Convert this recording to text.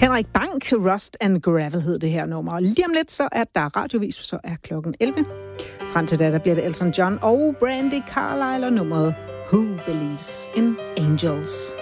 Henrik Bank, Rust and Gravel hed det her nummer. Lige om lidt, så er der radiovis, så er klokken 11. Frem til da, der bliver det Elton John og Brandy Carlisle og nummeret Who Believes in Angels.